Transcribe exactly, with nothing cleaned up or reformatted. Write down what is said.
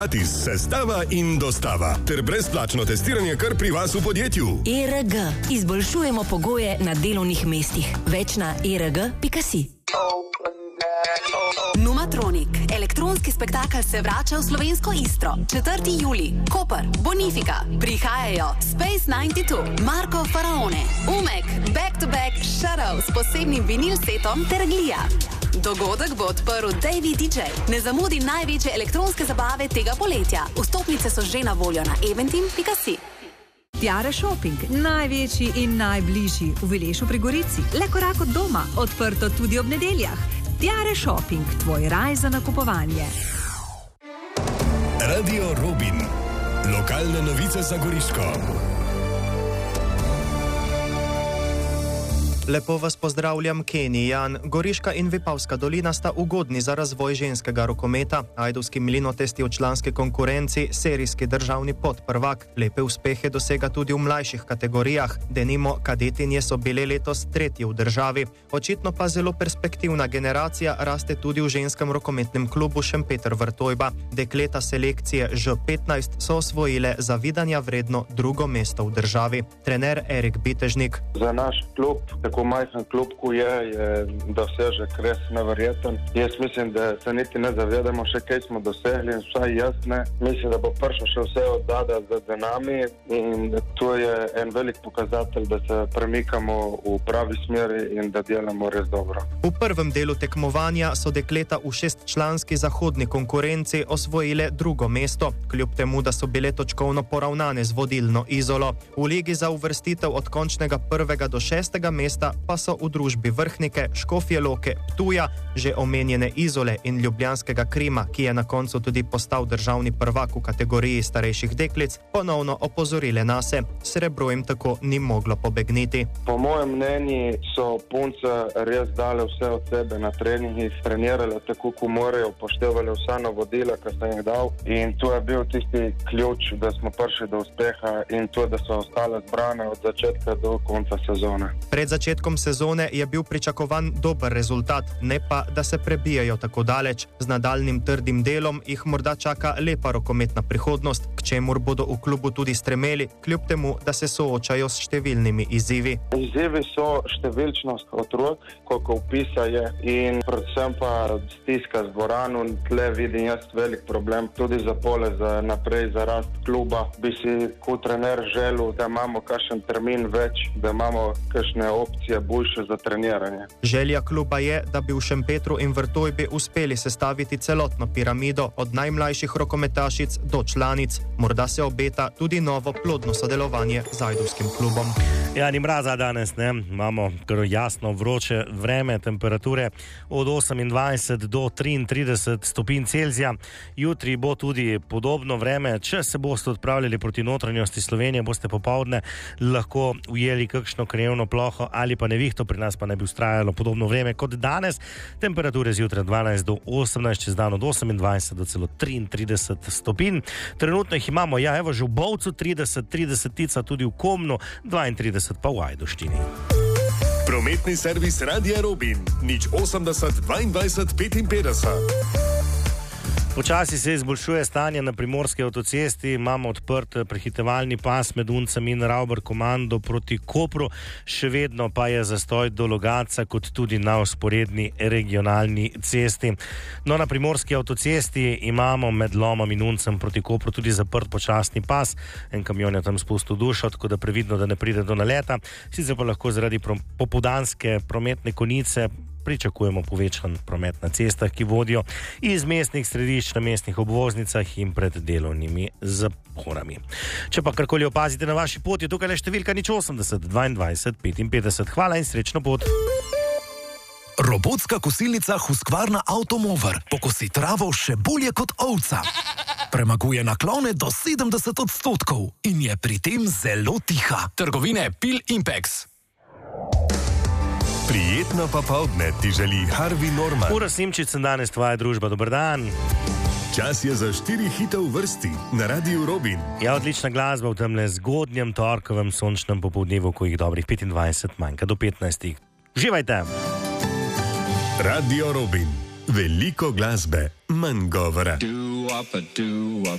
Gratis sestava in dostava ter brezplačno testiranje kar pri vas v podjetju. E R G. Izboljšujemo pogoje na delovnih mestih. Več na e r g pika si. Numatronik. Elektronski spektakel se vrača v slovensko Istro. četrti julij. Koper, Bonifika. Prihajajo Space devetdeset dva, Marko Faraone, Umek, Back to Back, Shadow s posebnim vinil setom ter Glija. Dogodek bo odprl Davey D J. Ne zamudi največje elektronske zabave tega poletja. Vstopnice so že na voljo na eventim pika si. Tiare Shopping, največji in najbližji v Vilešu pri Gorici. Le korak od doma, odprto tudi ob nedeljah. Tiare Shopping, tvoj raj za nakupovanje. Radio Robin. Lokalne novice za Goriško. Lepo vas pozdravljam, Kenny Jan. Goriška in Vipavska dolina sta ugodni za razvoj ženskega rokometa. Ajdovski Mlinotest je v članski konkurenci serijski državni podprvak. Lepe uspehe dosega tudi v mlajših kategorijah. Denimo, kadetinje so bile letos tretji v državi. Očitno pa zelo perspektivna generacija raste tudi v ženskem rokometnem klubu Šempeter Vrtojba. Dekleta selekcije Ž petnajst so osvojile zavidanja vredno drugo mesto v državi. Trener Erik Bitežnik. Za naš klub, tako majhen klub, ko je, je dosežek res neverjeten. Jaz mislim, da se niti ne zavedamo še, kaj smo dosegli, vsaj jaz ne. Mislim, da bo prišlo še vse od dada za, za nami in to je en velik pokazatelj, da se premikamo v pravi smeri in da delamo res dobro. V prvem delu tekmovanja so dekleta v šestčlanski zahodni konkurenci osvojile drugo mesto, kljub temu, da so bile točkovno poravnane z vodilno Izolo. V ligi za uvrstitev od končnega prvega do šestega mesta pa so v družbi Vrhnike, Škofje Loke, Ptuja, že omenjene Izole in ljubljanskega Krima, ki je na koncu tudi postal državni prvak v kategoriji starejših deklic, ponovno opozorile nase. Srebro jim tako ni moglo pobegniti. Po mojem mnenju so punce res dale vse od sebe na treningih, trenirale tako, ko morajo, upoštevali vsa navodila, ki sem jih dal, in to je bil tisti ključ, da smo prišli do uspeha in to, da so ostale zbrane od začetka do konca sezone. Pred začetkom sezone je bil pričakovan dober rezultat, ne pa, da se prebijajo tako daleč. Z nadaljnim trdim delom jih morda čaka lepa rokometna prihodnost, k čemur bodo v klubu tudi stremeli, kljub temu, da se soočajo s številnimi izzivi. Izzivi so številčnost otrok, koliko vpisa je in predvsem pa stiska z dvorano. Tle vidim jaz velik problem tudi za pole, za naprej, za rast kluba. Bi si kot trener želel, da imamo kakšen termin več, da imamo kakšne opcije boljše za treniranje. Želja kluba je, da bi v Šempetru in Vrtojbi uspeli sestaviti celotno piramido od najmlajših rokometašic do članic. Morda se obeta tudi novo plodno sodelovanje z ajdovskim klubom. Ja, ni mraza danes, ne? Imamo kar jasno vroče vreme, temperature od osemindvajset do triintrideset stopinj Celzija. Jutri bo tudi podobno vreme. Če se boste odpravljali proti notranjosti Slovenije, boste popoldne lahko ujeli kakšno krajevno ploho ali pa nevihto, pri nas pa ne bi ustrajalo podobno vreme kot danes. Temperature zjutraj dvanajst do osemnajst, čez dan od osemindvajset do celo triintrideset stopinj. Trenutno jih imamo, ja, evo že v Bovcu trideset, tridesetica tudi v Komnu, dvaintrideset pa v Ajdovščini. Prometni servis Radia Robin, nič osemdeset, dvaindvajset, petinpetdeset. Počasi se izboljšuje stanje na primorski avtocesti, imamo odprt prehitevalni pas med Uncem in Ravbar komando proti Kopru, še vedno pa je zastoj do Logatca kot tudi na vzporedni regionalni cesti. No, na primorski avtocesti imamo med Lomom in Uncem proti Kopru tudi zaprt počasni pas, en kamion je tam spustil dušo, tako da previdno, da ne pride do naleta, sicer pa lahko zaradi popoldanske prometne konice pričakujemo povečan promet na cestah, ki vodijo iz mestnih središč na mestnih obvoznicah in pred delovnimi zaporami. Če pa karkoli opazite na vaši poti, tukaj le številka nič osemdeset, dvaindvajset, petinpetdeset. Hvala in srečno pot. Robotska kosilnica Husqvarna Automower pokosi travo še bolje kot ovca. Premaguje naklone do sedemdeset odstotkov in je pri tem zelo tiha. Trgovine Pil Impex. Prijetno popoldne ti želi Harvey Norman. Ura Simčič, sem danes tvoja družba, dober dan. Čas je za štiri hite v vrsti na Radiu Robin. Ja, odlična glasba v temle zgodnjem torkovem sončnem popoldnevu, ko jih dobrih petindvajset manjka do petnajst. Uživajte! Radio Robin. Veliko glasbe, manj govora.